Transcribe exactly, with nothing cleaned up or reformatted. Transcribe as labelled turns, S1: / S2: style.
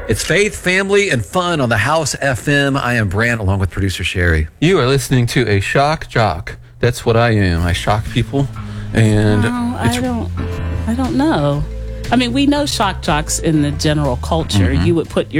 S1: It's faith, family, and fun on the House F M. I am Brant, along with producer Sherry.
S2: You are listening to a shock jock. That's what I am. I shock people, and
S3: No,
S2: it's
S3: I don't. I don't know. I mean, we know shock jocks in the general culture.
S2: Mhm.
S3: You would put your